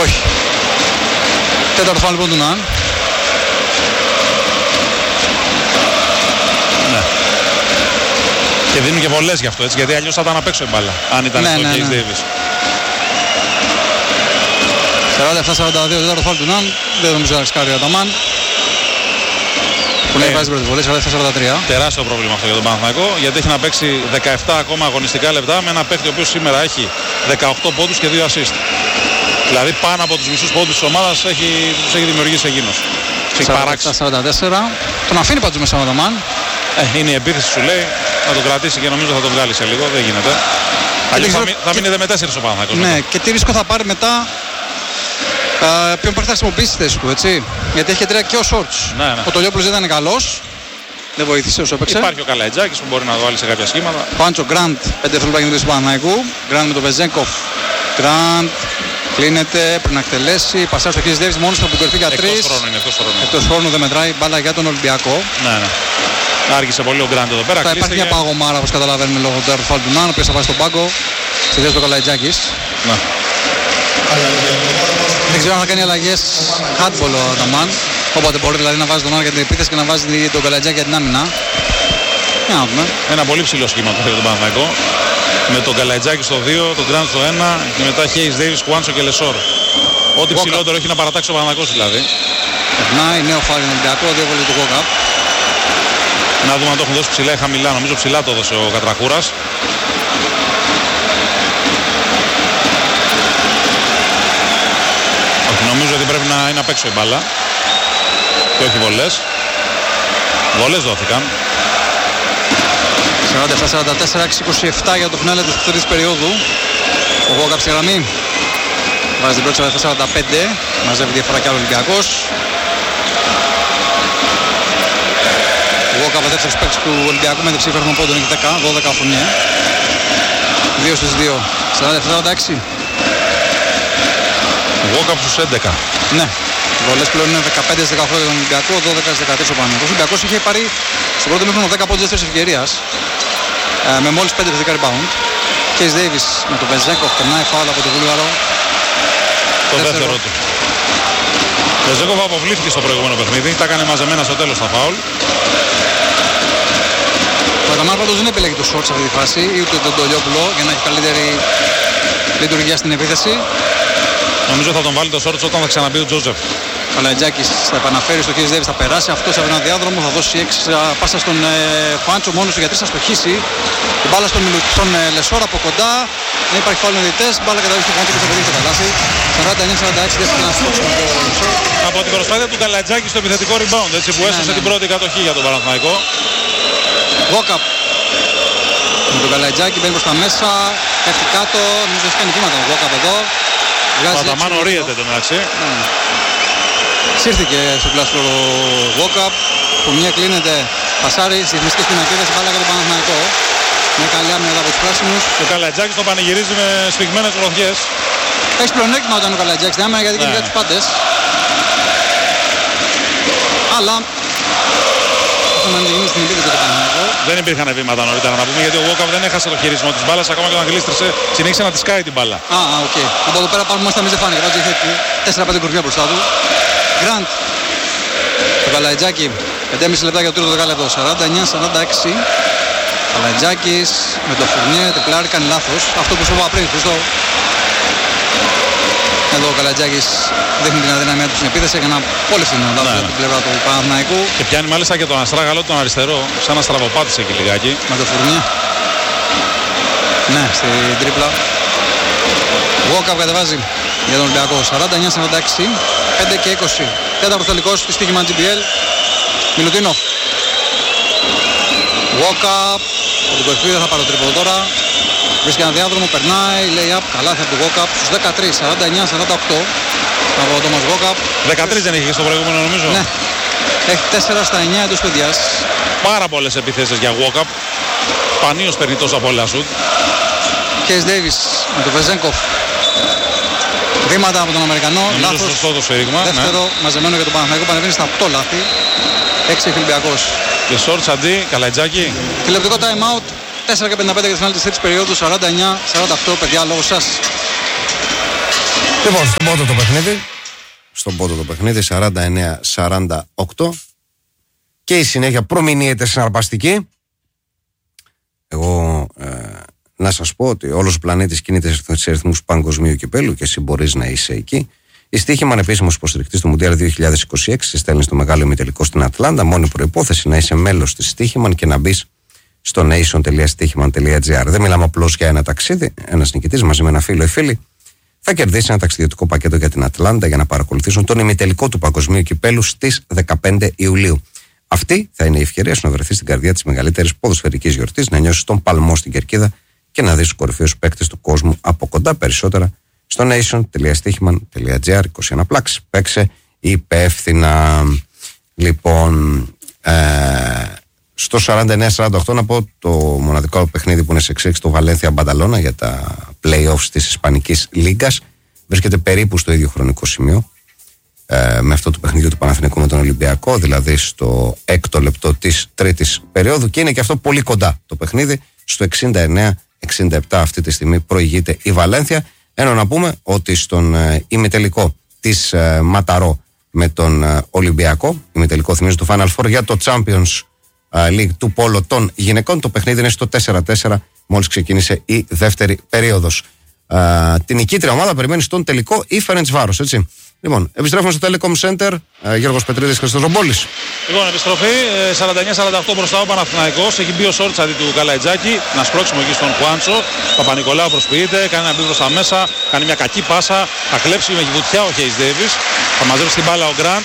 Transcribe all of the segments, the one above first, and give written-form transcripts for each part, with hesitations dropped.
Όχι. Τέταρτο φάουλ λοιπόν του Ναν. Ναι. Και δίνουν και βολές γι' αυτό, έτσι, γιατί αλλιώς θα ήταν απ' έξω η μπάλα, αν ήταν στο Case Davis. 47-42, τέταρτο φάουλ του Ναν. Δεν νομίζω να ρισκάρει ο Αταμάν. Που λέει βάζει την πρώτη βολή, 47-43. Τεράστιο πρόβλημα αυτό για τον Παναθηναϊκό, γιατί έχει να παίξει 17 ακόμα αγωνιστικά λεπτά με ένα παίκτη ο οποίος σήμερα έχει 18 πόντους και 2 assist. Δηλαδή πάνω από τους μισούς πόντους της ομάδας τους έχει δημιουργήσει εκείνος. 47-44. Τον αφήνει πάντως μέσα ο Αταμάν. Είναι η επίθεση, σου λέει, να το κρατήσει και νομίζω θα το βγάλει σε λίγο, δεν γίνεται. Αλλιώς θα μείνει με 4 ο Παναθηναϊκός. Ναι, και τι ρίσκο θα πάρει μετά. Ποιον πάρει θα χρησιμοποιήσει τη θέση του, έτσι. Γιατί έχει 3 και ο Σόρτς. Ναι. Ο Τολιόπουλος δεν ήταν καλός. Δεν βοήθησε όσο έπαιξε. Υπάρχει ο Καλαϊτζάκης που μπορεί να το βάλει σε κάποια σχήματα. Πάντσο Γκραντ, 5 δευτερόλεπτα γίνεται του Παναθηναϊκού. Γκραντ με τον Βεζέγκοφ. Γκραντ κλείνεται, πρέπει να εκτελέσει. Πασάρει στο Case Davis μόνος του από την κορυφή για 3. Εκτός χρόνου δεν μετράει. Μπάλα για τον Ολυμπιακό. Ναι. Άργησε πολύ ο Γκραντ εδώ πέρα. Θα υπάρχει μια παγωμάρα όπως καταλαβαίνουμε λόγω του τέταρτου φάουλ του Ναν, ο οποίος θα πάει στον πάγκο. Στη θέση του Καλαϊτζάκης. Ναι. Δεν ξέρω αν θα κάνει αλλαγές handball ο Αταμάν. Όποτε μπορεί δηλαδή να βάζει τον Ναν για την επίθεση και να βάζει τον Καλαϊτζάκη για την άμυνα. Για να δούμε. Ένα πολύ ψηλό σχήμα που θέλει τον Παναθηναϊκό. Με τον Καλαϊτζάκη στο 2, τον Γκραντ στο 1 και μετά Case Davis, Κουάντσο και Λεσόρ. Ό,τι ψηλότερο έχει να παρατάξει ο Παναθηναϊκός δηλαδή. Περνάει νέο φάουλ Ολυμπιακό, 2 βολές του Walkup. Να δούμε αν το έχουν δώσει ψηλά ή χαμηλά. Νομίζω ψηλά το έδωσε ο Κατρακούρας. Όχι, νομίζω ότι πρέπει να είναι απ' έξω η μπάλα. Και όχι βολές. Βολές δόθηκαν. 47-44, 6-27 για το φινάλε της τρίτης περίοδου. Ο Walkup στη γραμμή. Βάζει την πρώτη 47-45. Μαζεύει διαφορά κι άλλο Ολυμπιακός. Ο Walkup, δεύτερος παίκτης του Ολυμπιακού με διψήφερνο πόντων, έχει 12 φωνία. 2 στις 2. 47-46. Ο Walkup στους 11. Ναι. Οι βολές πλέον είναι 15-18 για τον Ολυμπιακό, 12-13 ο Παναθηναϊκός. Ο Ολυμπιακός είχε πάρει στον πρώτο μήχρονο 10 πόντους δεύτερης ευκαιρίας. Με μόλις 5 θετικά rebound. Case Davis με τον Βεζέγκοφ περνάει φάουλ από τον Βούλγαρο. Το δεύτερο του. Ο Βεζέγκοφ αποβλήθηκε στο προηγούμενο παιχνίδι. Τα έκανε μαζεμένα στο τέλος τα φάουλ. Ο Αταμάν πάντως δεν επιλέγει το short σε αυτή τη φάση ή ούτε τον Τολιόπουλο για να έχει καλύτερη λειτουργία στην επίθεση. Νομίζω θα τον βάλει το short όταν θα ξαναμπεί ο Τζόζεφ. Ο Καλαϊτζάκης θα επαναφέρει στο Case Davis, θα περάσει αυτός από έναν διάδρομο, θα δώσει 6 πάσα στον Φάντσο μόνος του για 3 θα στοχίσει. Την μπάλα στον Λεσόρ από κοντά. Δεν υπάρχει φάουλ με διαιτητές. Μπάλα καταλήγει στο Φάντσο και θα πετύχει το καλάθι. 49-46 δεν έχει να στόχισε με το Λεσόρ. Από την προσπάθεια του Καλαϊτζάκη στο επιθετικό rebound, έτσι που έσωσε την πρώτη κατοχή για τον Παναθηναϊκό. Walkup με τον Καλαϊτζάκη μπαίνει προς τα μέσα, πέφτει κάτω, νομίζω έχει κάνει βήματα ο Walkup εδώ. Ο Αταμάν ορίεται το μεταξύ. Σύρθηκε στο πλάστρο ο Walkup, που μια κλείνεται, πασάρι στη μυστική πινακίδα, μπάλα για τον Παναθηναϊκό. Μια καλή άμυνα από τους πράσινους. Ο Καλαϊτζάκης τον πανηγυρίζει με σφιγμένες γροθιές. Έχει πλεονέκτημα όταν ο Καλαϊτζάκης την άμυνα γιατί είναι για τους πάντες. Αλλά να μην γίνει στην επίθεση του Παναθηναϊκού. Δεν υπήρχαν βήματα νωρίτερα να πούμε γιατί ο Walkup δεν έχασε το χειρισμό της μπάλας. Ακόμα και όταν γλίστρησε, συνέχισε να τη σκάει την μπάλα. Οκ. Από εδώ πέρα πάμε μάλιστα εμείς δεν φάνηκε. Είχε 4-5 κορφιά μπροστά του. Γκραντ. Το Καλαϊτζάκη. 5,5 λεπτά για το τρίτο δεκάλεπτο. 49-46. Καλαϊτζάκης με το Φουρνιέ. Τριπλάρι κάνει λάθος. Αυτό που σου είπα πριν. Χριστό. Εδώ ο Καλαϊτζάκης δείχνει την αδυναμία του στην επίθεση. Έκανε ένα πολύ φθηνό λάθος από την πλευρά του Παναθηναϊκού. Και πιάνει μάλιστα και τον αστράγαλο τον αριστερό. Σαν να στραβοπάτησε εκεί λιγάκι. Με το Φουρνιέ. Ναι, στην τρίπλα. Walkup κατεβάζει για τον Ολυμπιακό. 49-46. 5 και 20. Τέταρτος τελικός στη στοίχημα GBL. Μιλουτίνοφ. Walkup. Από την κορυφή δεν θα πάρω τρίποδο τώρα. Βρίσκει ένα διάδρομο, περνάει, λέει up, καλά θα του Walkup. Στους 13, 49-48. Από τον Τόμας Walkup. 13 δεν είχε στο προηγούμενο νομίζω. Ναι. Έχει 4 στα 9 εντός παιδιάς. Πάρα πολλές επιθέσεις για Walkup. Σπανίως παίρνει τόσα πολλά σουτ. Case Davis με τον Βεζέγκοφ. Βήματα από τον Αμερικανό. Νομίζω σωστό το σφύριγμα. Δεύτερο μαζεμένο για τον Παναθηναϊκό. Πανεβαίνει στα 8 λάθη. 6 έχει Ολυμπιακός. Και Σόρτς αντί, Καλαϊτζάκη. Τηλεοπτικό time out. 4 και 55 για τη φινάλη της τρίτης περίοδου. 49-48 παιδιά λόγω σας. Λοιπόν, στον πόντο το παιχνίδι 49-48 και η συνέχεια προμηνύεται συναρπαστική. Εγώ να σας πω ότι όλος ο πλανήτης κινείται σε ρυθμούς παγκοσμίου κυπέλου και εσύ μπορείς να είσαι εκεί. Η Στοίχημαν, επίσημος υποστηρικτής του Μουντιάλ 2026, σε στέλνει στο μεγάλο ημιτελικό στην Ατλάντα. Μόνη προϋπόθεση να είσαι μέλος της Στοίχημαν και να μπεις στο nation.stichiman.gr. Δεν μιλάμε απλώς για ένα ταξίδι. Ένας νικητής μαζί με ένα φίλο ή φίλη θα κερδίσει ένα ταξιδιωτικό πακέτο για την Ατλάντα για να παρακολουθήσουν τον ημιτελικό του Παγκοσμίου Κυπέλου στις 15 Ιουλίου. Αυτή θα είναι η ευκαιρία σου να βρεθεί στην καρδιά της μεγαλύτερης ποδοσφαιρικής γιορτής, να νιώσεις τον παλμό στην κερκίδα και να δεις τους κορυφαίους παίκτες του κόσμου από κοντά. Περισσότερα στο nation.stichiman.gr. 21 πλάξ. Παίξε υπεύθυνα. Λοιπόν, στο 49-48 να πω το μοναδικό παιχνίδι που είναι σε εξέλιξη, το Βαλένθια Μπανταλώνα για τα play-offs της Ισπανικής Λίγκας, βρίσκεται περίπου στο ίδιο χρονικό σημείο με αυτό το παιχνίδι του Παναθηναϊκού με τον Ολυμπιακό, δηλαδή στο 6ο λεπτό της τρίτης περίοδου, και είναι και αυτό πολύ κοντά το παιχνίδι. Στο 69-67 αυτή τη στιγμή προηγείται η Βαλένθια. Ενώ να πούμε ότι στον ημιτελικό της Ματαρό με τον Ολυμπιακό, ημιτελικό θυμίζω του Final Four για το Champions League του Πόλο των γυναικών, το παιχνίδι είναι στο 4-4 μόλις ξεκίνησε η δεύτερη περίοδος. Την νικήτρια ομάδα περιμένει στον τελικό η Φερεντσβάρος, έτσι. Λοιπόν, επιστρέφουμε στο Telecom Center. Γιώργος Πετρίδης, Χριστός Ρομπόλης. Λοιπόν, επιστροφή 49-48 μπροστά ο Παναθηναϊκός. Έχει μπει ο Σόρτς αντί του Καλαϊτζάκη. Να σπρώξουμε εκεί στον Χουάντσο. Παπα-Νικολάου προσποιείται, κάνει ένα μπει προς τα μέσα. Κάνει μια κακή πάσα. Θα κλέψει με βουτιά ο Χέις Ντέιβις. Θα μαζέψει την μπάλα ο Γκραντ.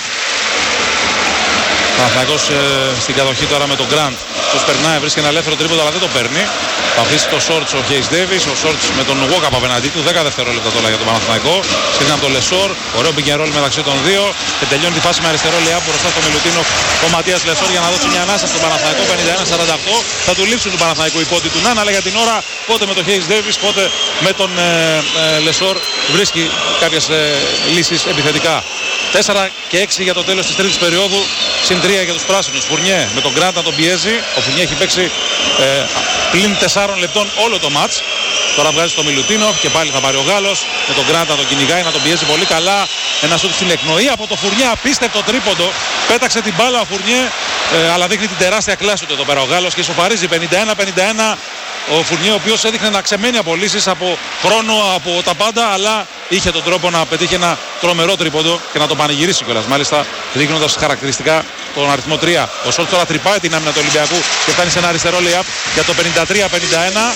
Παναθηναϊκός στην κατοχή τώρα με τον Γκραντ. Τους περνάει, βρίσκει ένα ελεύθερο τρίποντο αλλά δεν το παίρνει. Θα αφήσει το Σόρτς ο Χέις Ντέιβις. Ο Σόρτς με τον Walkup απέναντί του. 10 δευτερόλεπτα τώρα για τον Παναθηναϊκό. Σκέφτεται από τον Λεσόρ. Ωραίο pick and roll μεταξύ των δύο. Και τελειώνει τη φάση με αριστερό λεά μπροστά στο Μιλουτίνο ο Ματίας Λεσόρ για να δώσει μια ανάσα στον Παναθηναϊκό. 51-48. Θα του λείψουν του Παναθηναϊκού οι πόντοι του Ναν, αλλά για την ώρα πότε με τον Χέις Ντέιβις, πότε με τον Λεσόρ βρίσκει κάποιες λύσεις επιθετικά. 4 και 6 για το τέλος της τρίτης περίοδου. Συν 3 για τους πράσινους. Φουρνιέ με τον Γκραντ να τον πιέζει. Ο Φουρνιέ έχει παίξει πλην 4 λεπτών όλο το μάτς. Τώρα βγάζει στο Μιλουτίνοφ και πάλι θα πάρει ο Γάλλος. Με τον Γκραντ να τον κυνηγάει, να τον πιέζει πολύ καλά. Ένα σούτ στην εκνοή από το Φουρνιέ. Απίστευτο τρίποντο. Πέταξε την μπάλα ο Φουρνιέ. Αλλά δείχνει την τεράστια κλάση του εδώ πέρα ο Γάλλος και ισοφαρίζει 51-51. Ο Φουρνιέ, ο οποίος έδειχνε να ξεμένει από λύσεις, από χρόνο, από τα πάντα, αλλά είχε τον τρόπο να πετύχει ένα τρομερό τρίποντο και να το πανηγυρίσει κιόλας. Μάλιστα, δείχνοντας χαρακτηριστικά τον αριθμό 3. Ο Σόλτς τώρα τρυπάει την άμυνα του Ολυμπιακού και φτάνει σε ένα αριστερό lay-up για το 53-51.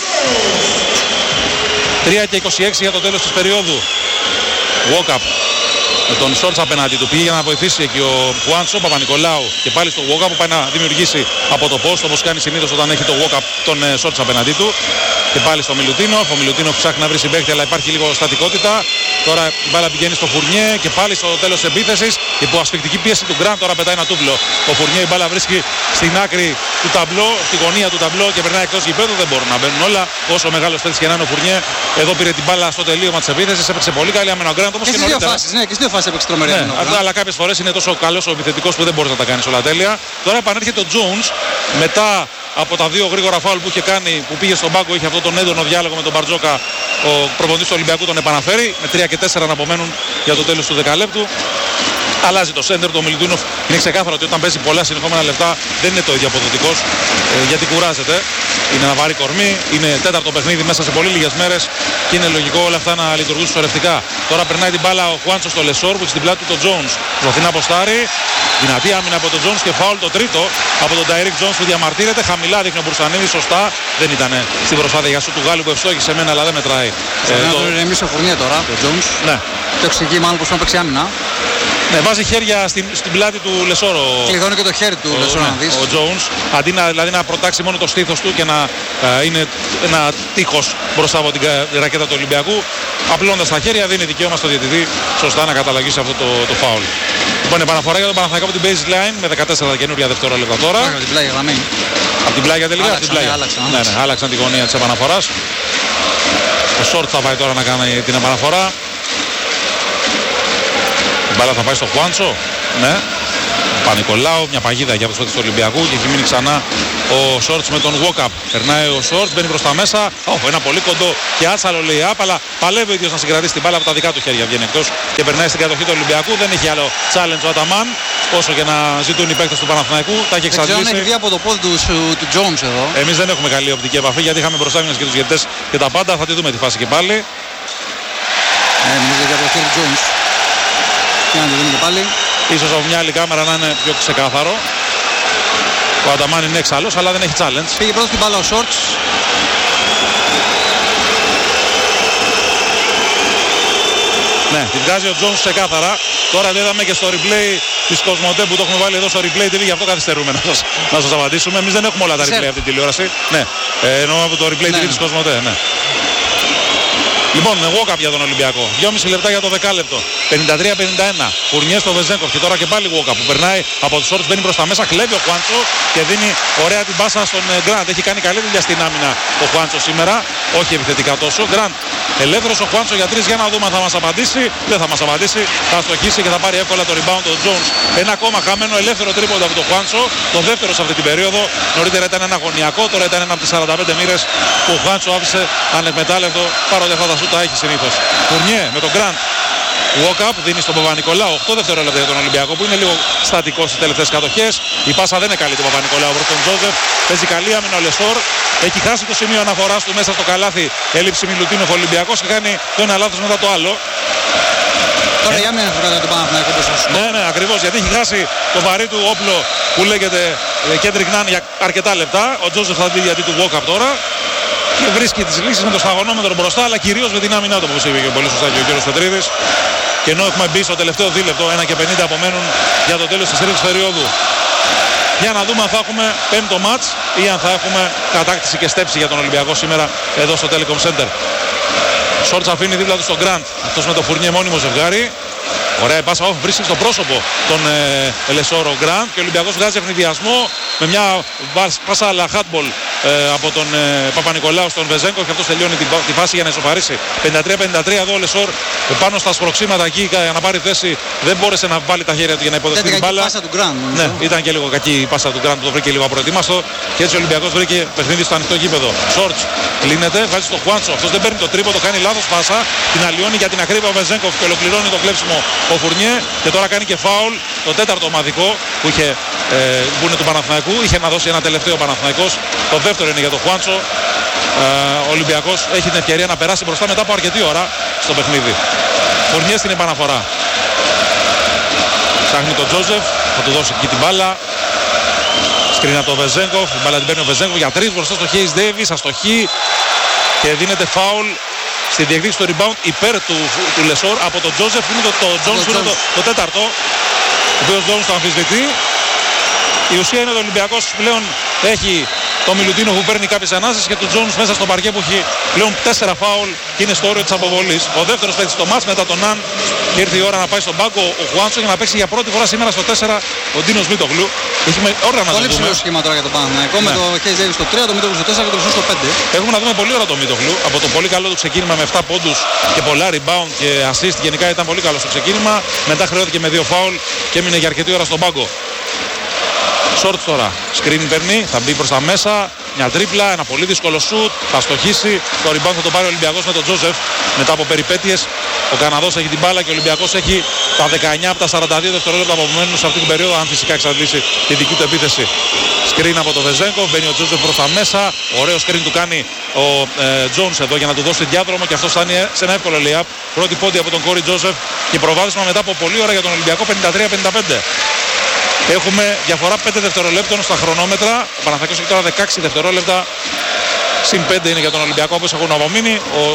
3 και 26 για το τέλος της περίοδου. Walkup με τον Σόρτς απέναντι του. Πήγε για να βοηθήσει εκεί ο Χουάντσο, Παπα-Νικολάου και πάλι στο Walkup που πάει να δημιουργήσει από το post, όπως κάνει συνήθως όταν έχει το Walkup τον Σόρτς απέναντί του. Και πάλι στο Μιλουτίνοφ. Ο Μιλουτίνοφ ψάχνει να βρει συμπαίχτη, αλλά υπάρχει λίγο στατικότητα. Τώρα η μπάλα πηγαίνει στο Φουρνιέ και πάλι στο τέλος της επίθεσης. Υπό ασφικτική πίεση του Γκραντ τώρα πετάει ένα τούβλο. Ο Φουρνιέ η μπάλα βρίσκει στην άκρη του ταμπλό, στη γωνία του ταμπλό και περνάει εκτός γηπέδου. Δεν μπορούν να μπαίνουν όλα. Όσο μεγάλος παίκτης και να είναι ο Φουρνιέ, εδώ πήρε την μπάλα στο τελείωμα της επίθεσης. Έπαιξε πολύ καλή άμυνα ο Γκραντ όμως και νωρίτερα. Ναι, και στις δύο φάσεις έπαιξε τρομερή. Αλλά κάποιες φορές είναι τόσο καλός ο επιθετικός που δεν μπορείς να τα κάνεις όλα τέλεια. Τώρα επανέρχεται ο Jones μετά από τα δύο γρήγορα φάουλ που είχε κάνει, που πήγε στον πάγκο, είχε αυτό τον έντονο διάλογο με τον Μπαρτζόκα. Ο προπονητής του Ολυμπιακού τον επαναφέρει με 3 και 4 να απομένουν για το τέλος του δεκαλέπτου. Αλλάζει το σέντερ, το Μιλουτίνοφ. Είναι ξεκάθαρο ότι όταν παίζει πολλά συνεχόμενα λεπτά δεν είναι το ίδιο αποδοτικός, γιατί κουράζεται. Είναι να βάρει κορμί, είναι τέταρτο παιχνίδι μέσα σε πολύ λίγες μέρες και είναι λογικό όλα αυτά να λειτουργούν σωρευτικά. Τώρα περνάει την μπάλα ο Χουάντσο στο Λεσόρ που έχει στην πλάτη του τον Τζόουνς. Προσπαθεί να αποστάρει. Δυνατή άμυνα από τον Τζόουνς και φάουλ το τρίτο από τον Ταϊρίκ Τζόουνς που διαμαρτύρεται. Χαμηλά δείχνει ο Μπουρσανίδης, σωστά. Δεν ήταν στην προσπάθεια για σου του Γάλλου που ευστόχησε εμένα, αλλά δεν μετράει. Τον ηρεμήσει ο Φουρνιέ τώρα, τον Τζόουνς. Ναι. Το εξηγεί μάλλον πως να παίξει άμυνα. Ναι, βάζει χέρια στην πλάτη του Λεσόρο. Κλειδώνει και το χέρι του Λεσόρο να δεις. Ο Jones, αντί δηλαδή να προτάξει μόνο το στήθος του και να είναι ένα τείχος μπροστά από την ρακέτα του Ολυμπιακού, απλώνοντας τα χέρια δίνει δικαίωμα στο διαιτητή σωστά να καταλογίσει αυτό το φάουλ. Λοιπόν, επαναφορά για τον Παναθηναϊκό από την baseline με 14 καινούργια δευτερόλεπτα τώρα. Από την πλάγια γραμμή. Από την πλάγια τελικά. Άλλαξαν τη γωνία της επαναφοράς. Ο Σόρτ θα πάει τώρα να κάνει την επαναφορά. Η μπάλα θα πάει στο Χουάντσο. Ναι. Παπα-Νικολάου. Μια παγίδα για τους παίκτες του Ολυμπιακού και έχει μείνει ξανά ο Σόρτς με τον walk-up. Περνάει ο Σόρτς, μπαίνει προς τα μέσα. Ένα πολύ κοντό και άτσαλο λέει αλλά παλεύει ο ίδιος να συγκρατήσει την μπάλα από τα δικά του χέρια. Βγαίνει εκτός και περνάει στην κατοχή του Ολυμπιακού. Δεν έχει άλλο challenge ο Αταμάν. Όσο και να ζητούν οι παίκτες του Παναθηναϊκού, τα έχει εξαντλήσει. Δεν έχει δει από το πόδι του Jones εδώ. Εμείς δεν έχουμε καλή οπτική επαφή γιατί είχαμε μπροστά μας και τους διαιτητές και τα πάντα. Θα τη δούμε τη φάση και πάλι. Νομίζω για το χέρι Jones. Και να τη δούμε και πάλι. Ίσως από μια άλλη κάμερα να είναι πιο ξεκάθαρο. Ο Αταμάν είναι εξάλλος αλλά δεν έχει challenge. Πήγε πρώτα την μπάλα ο Shorts. Ναι, την βγάζει ο Jones ξεκάθαρα. Τώρα είδαμε και στο replay της Κοσμοτέ που το έχουμε βάλει εδώ στο replay TV, γι' αυτό καθυστερούμε να σας απαντήσουμε. Εμείς δεν έχουμε όλα τα replay από την τηλεόραση. Ναι, εννοώ από το replay TV της Κοσμοτέ, ναι. Λοιπόν, walk-up για τον Ολυμπιακό. 2,5 λεπτά για το δεκάλεπτο. 53-51. Φουρνιέ στο Βεζέγκοφ. Και τώρα και πάλι walk-up που περνάει από τους όρους, μπαίνει προς τα μέσα. Κλέβει ο Χουάντσο και δίνει ωραία την πάσα στον Γκραντ. Έχει κάνει καλή δουλειά στην άμυνα ο Χουάντσο σήμερα. Όχι επιθετικά τόσο. Γκραντ ελεύθερος ο Χουάντσο για 3 για να δούμε αν θα μας απαντήσει. Δεν θα μας απαντήσει. Θα στοχίσει και θα πάρει εύκολα το rebound ο Jones. Ένα ακόμα χαμένο ελεύθερο τρίποντο από τον Χουάντσο. Το δεύτερο σε αυτή την περίοδο. Νωρίτερα ήταν ένα αγωνιακό. Τώρα ήταν ένα από τις 45 μοίρες που ο Χουάντσο άφησε ανεκμετάλλευτο. Παρότι αυτά τα σούτα έχει συνήθως. Φουρνιέ με τον Γκραντ. Walk-up δίνει στον Παπα-Νικολάου 8 δευτερόλεπτα για τον Ολυμπιακό που είναι λίγο στατικός στις τελευταίες κατοχές. Η πάσα δεν είναι καλή του Παπα-Νικολάου προς τον Τζόζεφ. Παίζει καλή άμυνα ο Λεσόρ. Έχει χάσει το σημείο αναφοράς του μέσα στο καλάθι. Έλλειψη Μιλουτίνοφ ο Ολυμπιακός και κάνει το ένα λάθος μετά το άλλο. Τώρα η άμυνα είναι κατά του Παναθηναϊκού. Ναι, ακριβώς, γιατί έχει χάσει το βαρύ του όπλο που λέγεται Κέντρικ Νάν για αρκετά λεπτά. Ο Τζόζεφ θα δει γιατί του walk-up τώρα. Και βρίσκει τις λύσεις με το σταγονόμετρο μπροστά, αλλά κυρίως με την άμυνά του, όπως είπε και πολύ σωστά και ο κύριος Πετρίδης. Και ενώ έχουμε μπει στο τελευταίο δίλεπτο, 1 και 50 απομένουν για το τέλος της τρίτης περίοδου. Για να δούμε αν θα έχουμε πέμπτο μάτς ή αν θα έχουμε κατάκτηση και στέψη για τον Ολυμπιακό σήμερα εδώ στο Telecom Center. Σόρτς αφήνει δίπλα του στον Γκραντ, αυτός με το Φουρνιέ μόνιμο ζευγάρι. Ωραία πάσα, βρίσκει στο πρόσωπο τον Λεσόρο Γκραντ και ο Ολυμπιακός βγάζει ευνηδιασμό με μια πάσα αλλά hardball από τον Παπα-Νικολάου στον Βεζέγκο και αυτός τελειώνει τη φάση για να ισοφαρίσει. 53-53 εδώ ο Λεσόρ πάνω στα σπροξήματα εκεί για να πάρει θέση δεν μπόρεσε να βάλει τα χέρια του για να υποδεχτεί την μπάλα. Πάσα του Γκραντ, ναι, ήταν και λίγο κακή η πάσα του Γκραντ που το βρήκε λίγο απροετοίμαστο και έτσι ο Ολυμπιακός βρήκε παιχνίδι στο ανοιχτό γήπεδο. Σόρτς κλείνεται, βάζει στο Χουάντσο, αυτός δεν παίρνει το τρίποντο, κάνει λάθος πάσα, την αλλοιώνει για την ακρίβεια ο Βεζέγκοφ και ολοκληρώνει το κλέψιμο ο Φουρνιέ και τώρα κάνει και φάουλ το τέταρτο ομαδικό που είναι του Παναθηναϊκού. Είχε να δώσει ένα τελευταίο Παναθηναϊκός. Το δεύτερο είναι για τον Χουάντσο. Ο Ολυμπιακός έχει την ευκαιρία να περάσει μπροστά μετά από αρκετή ώρα στο παιχνίδι. Φουρνιέ στην επαναφορά. Ψάχνει τον Τζόζεφ, θα του δώσει εκεί την μπάλα. Σκρίνα το Βεζέγκοφ, η μπάλα την παίρνει ο Βεζέγκοφ για 3 μπροστά στο Χέις Ντέιβις, αστοχή και δίνεται φάουλ στη διεκδίκηση του rebound υπέρ του Λεσόρ από τον Τζόζεφ. Είναι το Jones που είναι το τέταρτο, ο οποίος Jones το αμφισβητεί. Η ουσία είναι ότι ο Ολυμπιακός πλέον έχει το Μιλουτίνο που παίρνει κάποιες ανάσες και του Jones μέσα στο παρκέ που έχει πλέον 4 φάουλ και είναι στο όριο της αποβολής. Ο δεύτερος παίξει στο μάτς μετά τον Ναν και ήρθε η ώρα να πάει στον πάγκο ο Χουάντσο για να παίξει για πρώτη φορά σήμερα στο 4 ο Ντίνος Μίτογλου. Έχει ώρα να πολύ ψηλό σχήμα τώρα για τον Παναθηναϊκό με το Χέις Ντέιβις στο 3, το Μίτογλου στο 4 και το Λεσόρ στο 5. Έχουμε να δούμε πολύ ώρα το Μίτογλου από το πολύ καλό του ξεκίνημα με 7 πόντους και πολλά rebound και assist. Γενικά ήταν πολύ καλό στο ξεκίνημα. Μετά χρεώθηκε με 2 φάουλ και έμεινε για αρκετή ώρα στον πάγκο. Σόρτ τώρα, screen παίρνει, θα μπει προς τα μέσα, μια τρίπλα, ένα πολύ δύσκολο σουτ, θα στοχίσει, το rebound θα το πάρει ο Ολυμπιακός με τον Τζόζεφ μετά από περιπέτειες. Ο Καναδός έχει την μπάλα και ο Ολυμπιακός έχει τα 19 από τα 42 δευτερόλεπτα που απομένουν σε αυτή την περίοδο, αν φυσικά εξαντλήσει τη δική του επίθεση. Screen από τον Βεζέγκο, μπαίνει ο Τζόζεφ προς τα μέσα, ωραίο screen του κάνει ο Jones εδώ για να του δώσει διάδρομο και αυτός φτάνει σε ένα εύκολο layup. Πρώτη πόντι από τον Κόρι Τζόζεφ και προβάδισμα μετά από πολλή ώρα για τον Ολυμπιακό 53-55. Έχουμε διαφορά 5 δευτερολέπτων στα χρονόμετρα. Ο Παναθηναϊκός έχει τώρα 16 δευτερόλεπτα. Συν 5 είναι για τον Ολυμπιακό όπως έχουν απομείνει. Ο